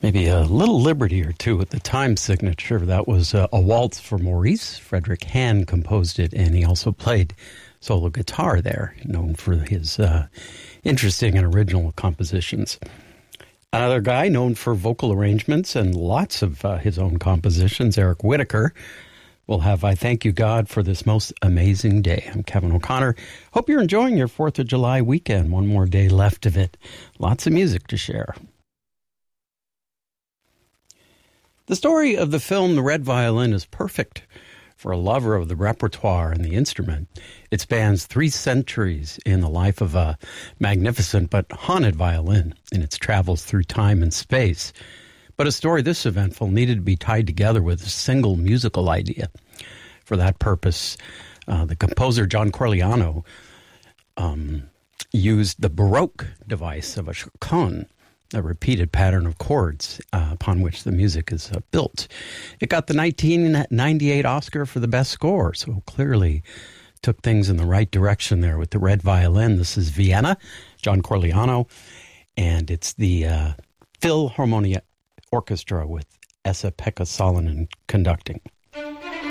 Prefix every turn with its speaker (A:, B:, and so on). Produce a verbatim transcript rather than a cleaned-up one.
A: Maybe a little liberty or two with the time signature. That was uh, a waltz for Maurice. Frederick Hand composed it, and he also played solo guitar there, known for his uh, interesting and original compositions. Another guy known for vocal arrangements and lots of uh, his own compositions, Eric Whitacre, will have I Thank You, God, for This Most Amazing Day. I'm Kevin O'Connor. Hope you're enjoying your fourth of July weekend. One more day left of it. Lots of music to share. The story of the film The Red Violin is perfect for a lover of the repertoire and the instrument. It spans three centuries in the life of a magnificent but haunted violin in its travels through time and space. But a story this eventful needed to be tied together with a single musical idea. For that purpose, uh, the composer John Corigliano um, used the Baroque device of a chaconne, a repeated pattern of chords uh, upon which the music is uh, built. It got the nineteen ninety-eight Oscar for the best score, so clearly took things in the right direction there with the Red Violin. This is Vienna, John Corigliano, and it's the uh, Philharmonia Orchestra with Esa-Pekka Salonen conducting.